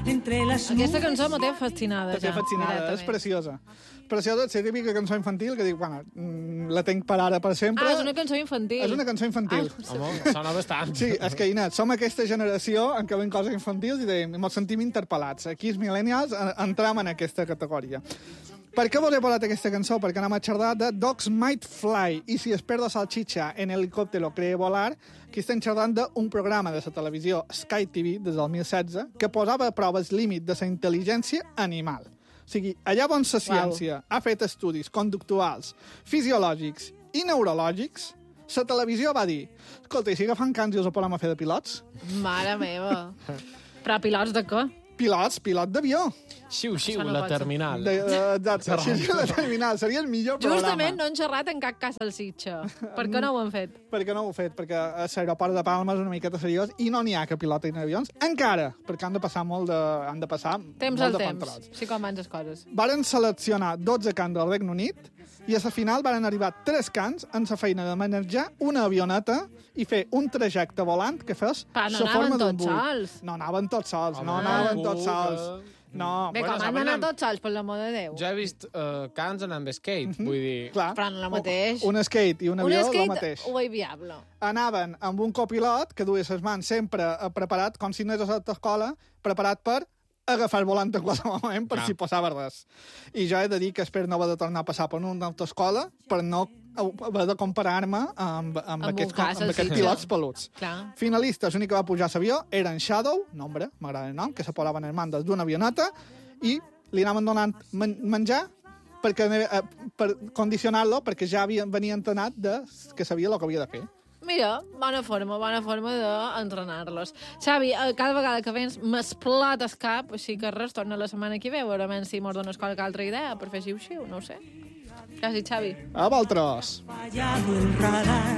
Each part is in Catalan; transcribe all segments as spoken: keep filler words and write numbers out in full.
entre las Aquesta cançó me té fascinada, Té ja. fascinada, és preciosa. Preciosa, és la típica cançó infantil que dic, bueno, mm, la tenc per ara, per sempre. Ah, és una cançó infantil. És una cançó infantil. Ah, Home, sona bastant. Sí, és que, Inet, som aquesta generació en què ven coses infantils i dèiem, ens sentim interpel·lats. Aquí, els millennials, en- entrem en aquesta categoria. Per què vos he posat aquesta cançó? Perquè anem a xerrar de Dogs Might Fly, i si es perdo salchicha en helicòptero cree volar, aquí estem xerrant d'un programa de la televisió Sky T V des del mil setze que posava a prova el límit de la intel·ligència animal. O sigui, allà on la ciència ha fet estudis conductuals, fisiològics i neurològics, la televisió va dir, escolta, i si agafant cans i us ho podem a fer de pilots? Mare meva. Però pilots de què? Pilots, pilot d'avió. Xiu, xiu, Això no la pot ser. terminal. De, uh, exacte, sí, sí, la terminal. Seria el millor Justament programa. no han xerrat en cap cas al Sitxa. Per què no ho han fet? Per què no ho he fet? Perquè a l'aeroport de Palma és una miqueta seriós i no n'hi ha que pilotin avions. Encara, perquè han de passar molt de, han de passar Temps molt al de temps. controls. Sí, com van les coses. Varen seleccionar dotze cants del Regne Unit i a la final varen arribar tres cants en la feina de manejar una avioneta i fer un trajecte volant que fes Però no la forma anaven d'un tots buit. sols. No anaven tots sols, no Home, anaven segur tots que- sols. No, Bé, Bueno, com han saben d'anar amb- tots sols, per l'amor de Déu. Jo he vist uh, cans anant amb skate, vull dir... clar. Però no el mateix. Un skate i un Un avió, el skate mateix. ho veig viable. Anaven amb un copilot que duia les mans sempre eh, preparat, com si anés a l'escola, preparat per agafar el volant en qualsevol moment per Clar. si passava res. I jo he de dir que espero no haver de tornar a passar per una autoescola per no haver de comparar-me amb, amb, Amb aquests, un cas amb al aquests Sitges. pilots peluts. Clar. Finalistes, l'únic que va pujar a l'avió era en Shadow, nombre, m'agrada el nom, que se posaven en mandes d'una avioneta, i li anaven donant men menjar perquè, eh, per condicionar-lo, perquè ja havia, venia entrenat de, que sabia el que havia de fer. Mira, bona forma, bona forma d'entrenar-los. Xavi, eh, cada vegada que vens m'explota el cap, així que res, torna la setmana que ve, a veure si mos dones qualque altra idea per fer xiu-xiu, no ho sé. Quasi, Xavi. A vosaltres! fallado el radar.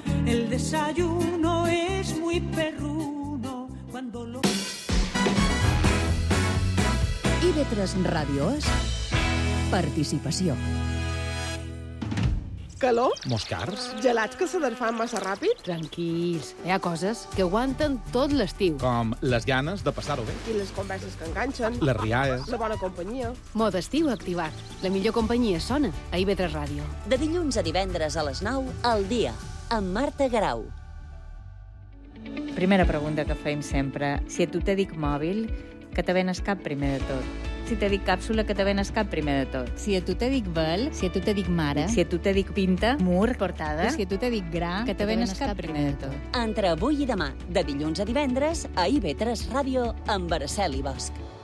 El desayuno es muy perruno cuando lo... I ve tres Ràdio és participació. Calor? Moscars? Gelats que se desfan massa ràpid? Tranquils, hi ha coses que aguanten tot l'estiu. Com les ganes de passar-ho bé, I les converses que enganxen? les rialles. La bona companyia? Mod estiu activat. La millor companyia sona a I V tres Ràdio. De dilluns a divendres a les nou, al dia, amb Marta Garau. Primera pregunta que fem sempre. Si a tu te dic mòbil, que te venes cap primer de tot. Si te dic càpsula, que te venes cap primer de tot. Si a tu te dic vel, si a tu te dic mare, Si a tu te dic pinta, mur, portada, i si a tu te dic gra, que te venes cap primer de tot. Entre avui i demà, de dilluns a divendres, a I V tres Ràdio, amb Araceli Bosch.